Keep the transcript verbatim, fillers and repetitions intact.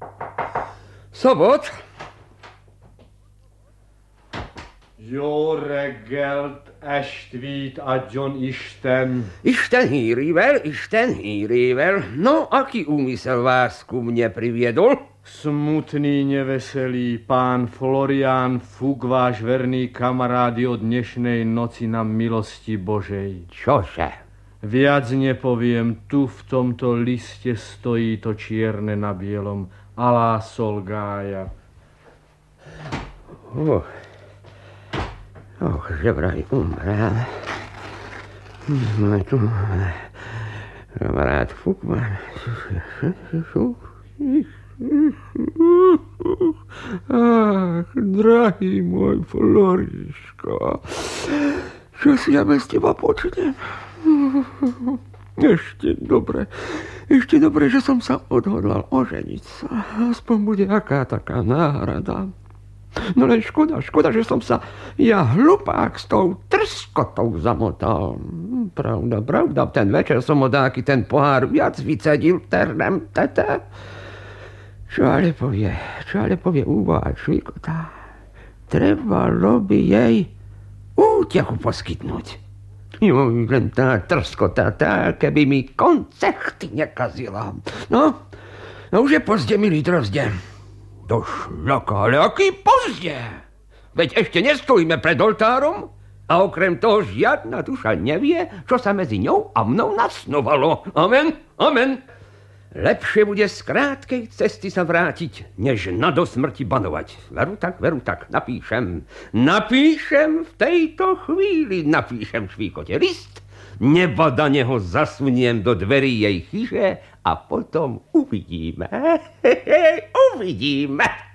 Sobot? Jó reggelt, estvít adjon Isten. Isten hírével, Isten hírével. No, aký úmysel vás ku mne priviedol? Smutný, neveselý pán Florián Fuk, váš verný kamarád, od dnešnej noci na milosti Božej. Čože? Viac nepoviem, tu v tomto liste stojí to čierne na bielom. Alá Solgája. Oh. Och, že vraj umrel. Máme tu kamarád Fuk. Ach, drahý môj Floriško, čo si ja bez teba počnem? Ešte dobre, ešte dobre, že som sa odhodlal oženiť sa. Aspoň bude aká taká náhrada. No len škoda, škoda, že som sa ja hlupák s tou trskotou zamotal. Pravda, pravda, ten večer som od aký ten pohár viac vycedil, ternem, tete. Čo ale povie, čo ale povie úvaha švíkota. Trebalo by jej útechu poskytnúť. Jo, len tá trskota, tá, keby mi koncerty nekazila. No, no už je pozde, milý drozde. Do šľaka, ale aký pozde? Veď ešte nestojíme pred oltárom a okrem toho žiadna duša nevie, čo sa medzi ňou a mnou nasnovalo. Amen, amen. Lepšie bude z krátkej cesty sa vrátiť, než na do smrti banovať. Veru tak, veru tak, napíšem. Napíšem v tejto chvíli, napíšem švíkote list, nebadane ho zasuniem do dverí jej chyže a potom uvidíme. Uvidíme.